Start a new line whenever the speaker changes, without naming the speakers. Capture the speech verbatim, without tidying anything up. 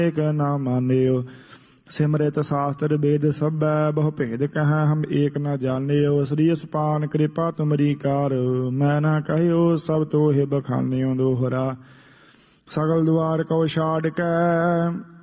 एक ना मान्यो। सिमरित शास्त्र वेद सबै बहु भेद कह हम एक न जानियो। श्री सपान कृपा तुमरी कार मैं न कहियो सब तो हे बखानियो दोहरा। सगल द्वार को छाड़ कै